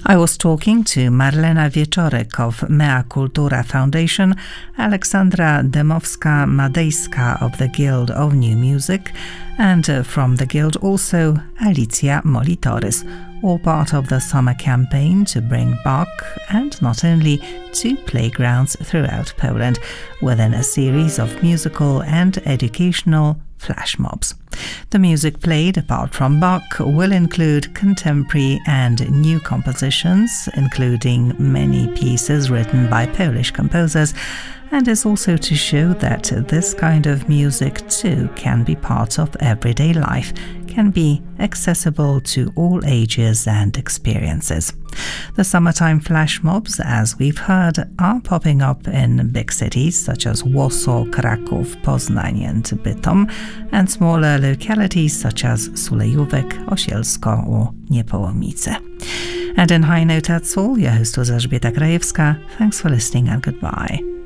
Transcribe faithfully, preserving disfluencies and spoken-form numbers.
I was talking to Marlena Wieczorek of Mea Cultura Foundation, Aleksandra Dębowska-Madejska of the Guild of New Music, and uh, from the Guild also Alicja Molitoris, all part of the summer campaign to bring Bach, and not only, to playgrounds throughout Poland, within a series of musical and educational flash mobs. The music played, apart from Bach, will include contemporary and new compositions, including many pieces written by Polish composers, and is also to show that this kind of music too can be part of everyday life, can be accessible to all ages and experiences. The summertime flash mobs, as we've heard, are popping up in big cities such as Warsaw, Kraków, Poznań and Bytom, and smaller localities such as Sulejówek, Osielsko or Niepołomice. And in High Note, that's all. Your host was Elżbieta Krajewska. Thanks for listening and goodbye.